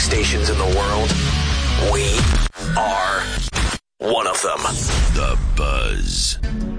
stations in the world, we are one of them. The Buzz.